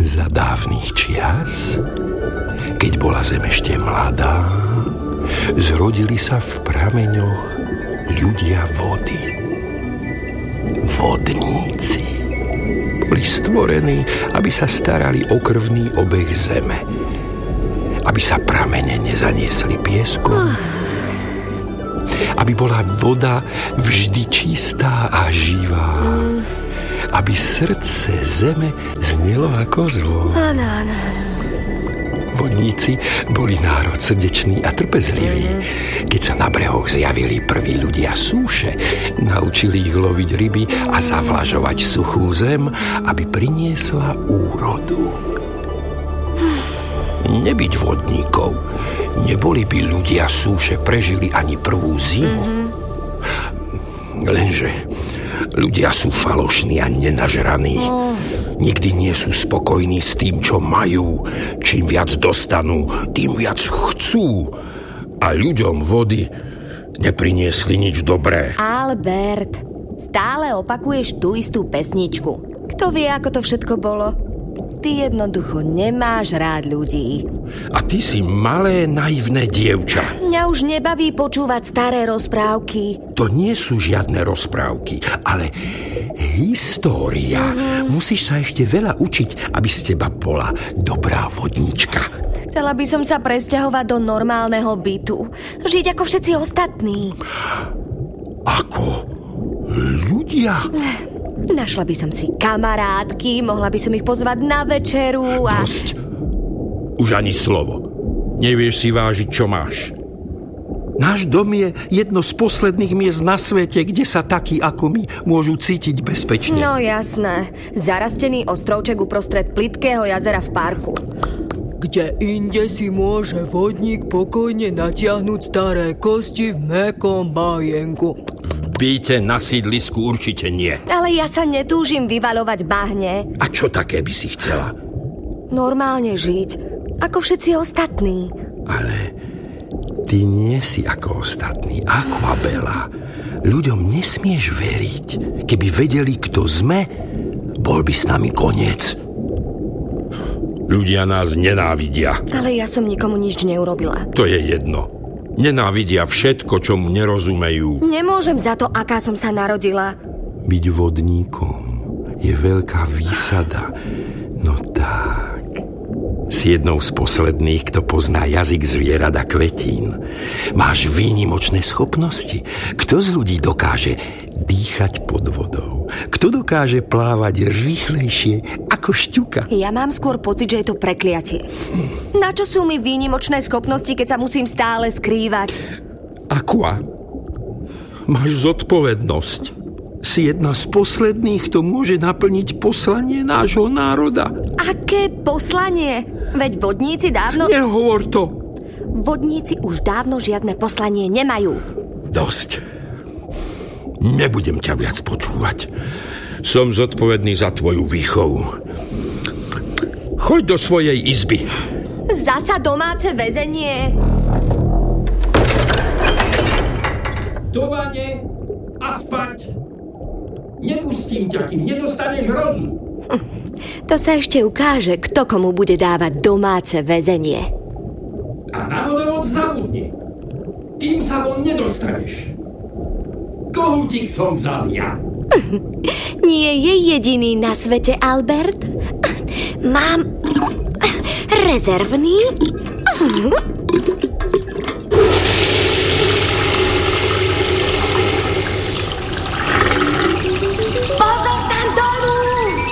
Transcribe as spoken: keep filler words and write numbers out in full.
Za dávnych čias, keď bola zem ešte mladá, zrodili sa v prameňoch ľudia vody. Vodníci boli stvorení, aby sa starali o krvný obeh zeme, aby sa pramene nezaniesli pieskom, aby bola voda vždy čistá a živá, aby srdce zeme znelo ako zvon. Áno, áno. Vodníci boli národ srdečný a trpezlivý. Keď sa na brehoch zjavili prví ľudia súše, naučili ich loviť ryby a zavlažovať suchú zem, aby priniesla úrodu. Nebyť vodníkov, neboli by ľudia súše prežili ani prvú zimu. Lenže ľudia sú falošní a nenažraní. Nikdy nie sú spokojní s tým, čo majú. Čím viac dostanú, tým viac chcú. A ľuďom vody nepriniesli nič dobré. Albert, stále opakuješ tú istú pesničku. Kto vie, ako to všetko bolo? Ty jednoducho nemáš rád ľudí. A ty si malé, naivné dievča. Mňa už nebaví počúvať staré rozprávky. To nie sú žiadne rozprávky, ale história. Mm-hmm. Musíš sa ešte veľa učiť, aby z teba bola dobrá vodníčka. Chcela by som sa presťahovať do normálneho bytu. Žiť ako všetci ostatní. Ako ľudia? Našla by som si kamarátky, mohla by som ich pozvať na večeru a... Dosť. Už ani slovo. Nevieš si vážiť, čo máš. Náš dom je jedno z posledných miest na svete, kde sa takí ako my môžu cítiť bezpečne. No jasné. Zarastený ostrovček uprostred plytkého jazera v parku. Kde inde si môže vodník pokojne natiahnuť staré kosti v mäkkom bajenku. V byte na sídlisku určite nie. Ale ja sa netúžim vyvaľovať bahne. A čo také by si chcela? Normálne žiť, ako všetci ostatní. Ale ty nie si ako ostatní. Aquabela. Ľuďom nesmieš veriť. Keby vedeli, kto sme, bol by s nami koniec. Ľudia nás nenávidia. Ale ja som nikomu nič neurobila. To je jedno. Nenávidia všetko, čomu nerozumejú. Nemôžem za to, aká som sa narodila. Byť vodníkom je veľká výsada. No tak. Si jednou z posledných, kto pozná jazyk zvierat a kvetín. Máš výnimočné schopnosti. Kto z ľudí dokáže dýchať pod vodou? Kto dokáže plávať rýchlejšie ako šťuka? Ja mám skôr pocit, že je to prekliatie. Na čo sú mi výnimočné schopnosti, keď sa musím stále skrývať? Aqua, máš zodpovednosť. Si jedna z posledných, kto môže naplniť poslanie nášho národa. Aké poslanie? Veď vodníci dávno... Nehovor to. Vodníci už dávno žiadne poslanie nemajú. Dosť. Nebudem ťa viac počúvať. Som zodpovedný za tvoju výchovu. Choď do svojej izby. Zasa domáce väzenie. Do vane a spať. Nepustím ťa, kým nedostaneš rozum. To sa ešte ukáže, kto komu bude dávať domáce väzenie. A na vodovod zabudni. Tým sa von nedostaneš. Kohútik som vzal ja. Nie je jediný na svete, Albert. Mám rezervný.